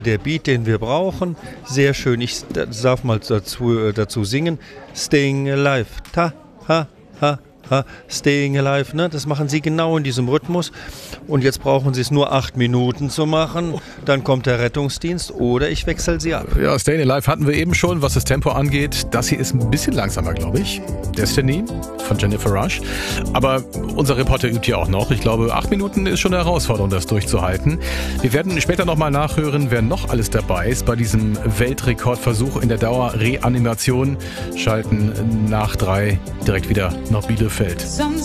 Der Beat, den wir brauchen, sehr schön. Ich darf mal dazu singen. Staying alive, ta, ha, ha, ha. Staying alive, ne? Das machen Sie genau in diesem Rhythmus. Und jetzt brauchen Sie es nur 8 Minuten zu machen. Dann kommt der Rettungsdienst oder ich wechsle Sie ab. Ja, Staying Alive hatten wir eben schon, was das Tempo angeht. Das hier ist ein bisschen langsamer, glaube ich. Destiny von Jennifer Rush. Aber unser Reporter übt hier auch noch. Ich glaube, 8 Minuten ist schon eine Herausforderung, das durchzuhalten. Wir werden später nochmal nachhören, wer noch alles dabei ist bei diesem Weltrekordversuch in der Dauerreanimation. Schalten nach 3 direkt wieder nach Bielefeld.